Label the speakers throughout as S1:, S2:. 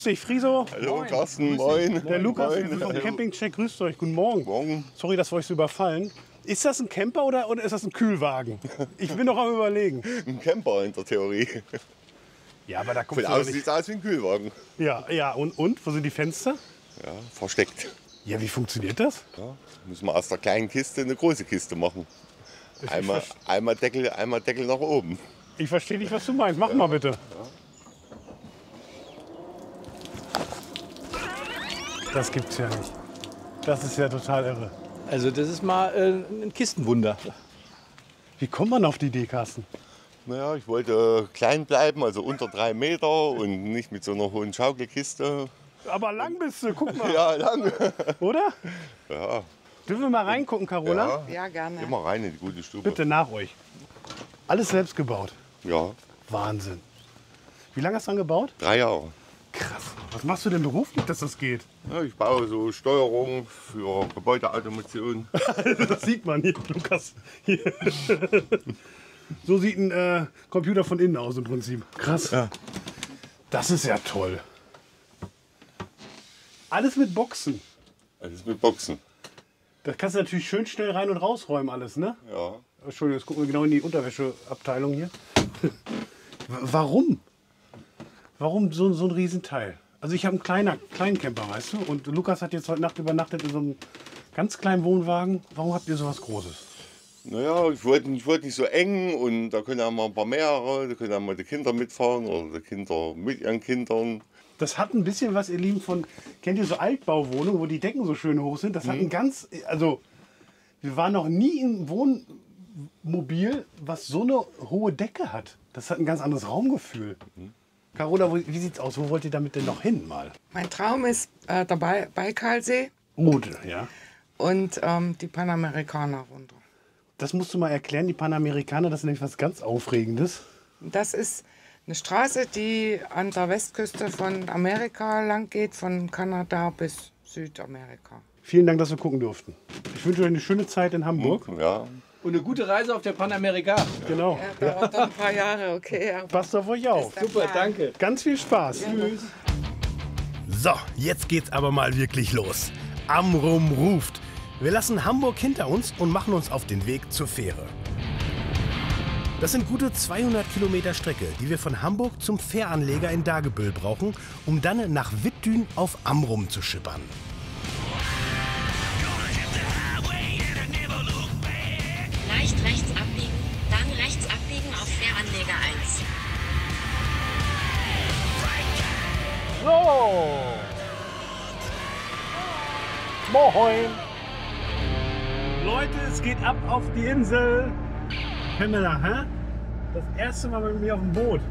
S1: Ich Friso.
S2: Hallo,
S1: Moin.
S2: Carsten, moin.
S1: Der Lukas
S2: Moin.
S1: vom Campingcheck, grüßt euch, guten Morgen.
S2: Morgen.
S1: Sorry, dass wir euch so überfallen. Ist das ein Camper oder ist das ein Kühlwagen? Ich bin noch am Überlegen.
S2: Ein Camper in der Theorie.
S1: Ja, aber da kommt
S2: Von außen sieht es aus wie ein Kühlwagen.
S1: Ja, und? Wo sind die Fenster?
S2: Ja, versteckt.
S1: Ja, wie funktioniert das?
S2: Ja, muss man aus der kleinen Kiste eine große Kiste machen. Einmal Deckel nach oben.
S1: Ich verstehe nicht, was du meinst. Mach mal bitte. Das gibt's ja nicht. Das ist ja total irre.
S3: Also das ist mal ein Kistenwunder.
S1: Wie kommt man auf die Idee, Carsten?
S2: Naja, ich wollte klein bleiben, also unter 3 Meter und nicht mit so einer hohen Schaukelkiste.
S1: Aber lang bist du, guck mal.
S2: Ja, lang.
S1: Oder?
S2: Ja.
S1: Dürfen wir mal reingucken, Carola?
S2: Ja,
S4: Ja, gerne.
S2: immer rein in die gute Stube.
S1: Bitte nach euch. Alles selbst gebaut.
S2: Ja,
S1: Wahnsinn. Wie lange hast du dran gebaut?
S2: 3 Jahre.
S1: Krass. Was machst du denn beruflich, dass das geht?
S2: Ja, ich baue so Steuerung für Gebäudeautomation.
S1: Das sieht man hier, Lukas. Hier. So sieht ein Computer von innen aus im Prinzip. Krass.
S2: Ja.
S1: Das ist ja toll. Alles mit Boxen.
S2: Alles mit Boxen.
S1: Das kannst du natürlich schön schnell rein und rausräumen alles, ne?
S2: Ja.
S1: Entschuldigung, jetzt gucken wir genau in die Unterwäscheabteilung hier. Warum? Warum so ein Riesenteil? Also ich habe einen kleinen Camper, weißt du? Und Lukas hat jetzt heute Nacht übernachtet in so einem ganz kleinen Wohnwagen. Warum habt ihr sowas Großes?
S2: Naja, ich wollte nicht so eng und da können auch mal ein paar mehrere, da können auch mal die Kinder mitfahren oder die Kinder mit ihren Kindern.
S1: Das hat ein bisschen was, ihr Lieben, von, kennt ihr so Altbauwohnungen, wo die Decken so schön hoch sind? Das hat ein ganz, also wir waren noch nie im Wohnmobil, was so eine hohe Decke hat. Das hat ein ganz anderes Raumgefühl. Carola, wie sieht's aus? Wo wollt ihr damit denn noch hin mal?
S4: Mein Traum ist der Baikalsee
S1: Mode, ja.
S4: und die Panamerikaner runter.
S1: Das musst du mal erklären, die Panamerikaner, das ist nämlich was ganz Aufregendes.
S4: Das ist eine Straße, die an der Westküste von Amerika lang geht, von Kanada bis Südamerika.
S1: Vielen Dank, dass wir gucken durften. Ich wünsche euch eine schöne Zeit in Hamburg.
S2: Ja.
S3: Und eine gute Reise auf der Panamerika.
S1: Genau.
S4: Ja, dauert noch ein paar Jahre, okay. aber
S1: Passt auf euch auf.
S4: der
S3: Super,
S4: Plan.
S3: danke.
S1: Ganz viel Spaß.
S3: Tschüss.
S5: So, jetzt geht's aber mal wirklich los. Amrum ruft. Wir lassen Hamburg hinter uns und machen uns auf den Weg zur Fähre. Das sind gute 200 Kilometer Strecke, die wir von Hamburg zum Fähranleger in Dagebüll brauchen, um dann nach Wittdün auf Amrum zu schippern.
S6: Leicht rechts abbiegen, dann rechts abbiegen auf Fähranleger 1.
S1: So. Moin. Leute, es geht ab auf die Insel. Pamela, hä? Das erste Mal mit mir auf dem Boot.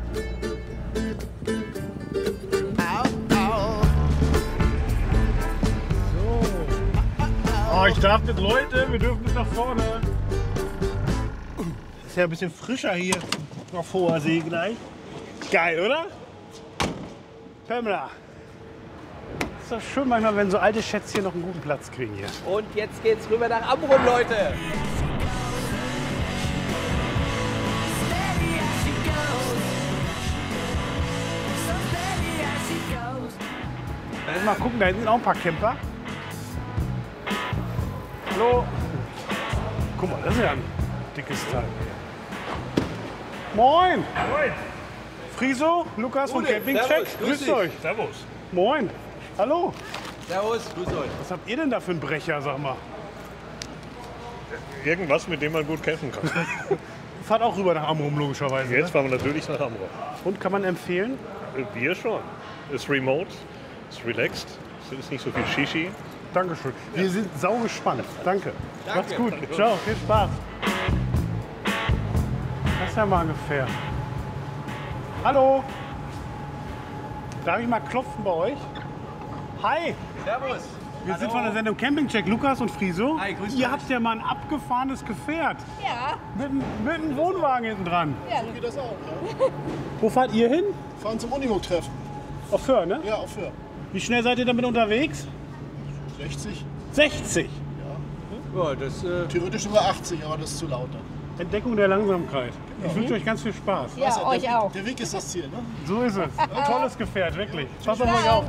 S1: So. Oh, ich darf nicht, Leute, wir dürfen nicht nach vorne. Ist ja ein bisschen frischer hier auf hoher See gleich. Geil, oder? Pamela. Ist doch schön manchmal, wenn so alte Schätzchen noch einen guten Platz kriegen hier.
S3: Und jetzt geht's rüber nach Amrum, Leute.
S1: Mal gucken, da hinten sind auch ein paar Camper. Hallo. Guck mal, das ist ja ein dickes Teil. Moin. Moin. Friso, Lukas vom
S3: Gute,
S1: Campingcheck.
S3: servus, grüß
S1: Grüßt
S3: dich.
S1: euch. Servus. Moin. Hallo.
S3: Servus, grüß euch.
S1: Was habt ihr denn da für einen Brecher, sag mal?
S7: Irgendwas, mit dem man gut campen kann.
S1: Fahrt auch rüber nach Amrum, logischerweise.
S7: Jetzt
S1: Ne?
S7: fahren wir natürlich nach Hamburg.
S1: Und kann man empfehlen?
S7: Wir schon. Ist remote, ist relaxed, es ist nicht so viel Shishi.
S1: Dankeschön. Wir sind sau gespannt. Danke.
S3: Danke.
S1: Macht's gut. Ciao, viel Spaß. Das ist ja mal ungefähr. Hallo. Darf ich mal klopfen bei euch? Hi.
S3: Servus.
S1: Wir sind von der Sendung Campingcheck, Lukas und Friso.
S3: Hi, grüß
S1: Ihr
S3: euch.
S1: habt ja mal ein abgefahrenes Gefährt.
S8: Ja,
S1: Mit einem Wohnwagen hinten dran.
S8: ja.
S9: Geht das auch,
S1: Wo fahrt ihr hin?
S9: ja? Fahren zum Unimog-Treffen.
S1: Auf Föhr, ne?
S9: Ja, auf Föhr.
S1: Wie schnell seid ihr damit unterwegs?
S9: 60.
S1: 60.
S3: Ja, das,
S9: Theoretisch über 80, aber das ist zu laut dann.
S1: Entdeckung der Langsamkeit. Ich wünsche euch ganz viel Spaß.
S8: Ja, euch auch.
S9: Der Weg ist das Ziel, ne?
S1: So ist es. Ein tolles Gefährt, wirklich. Pass auf euch auf.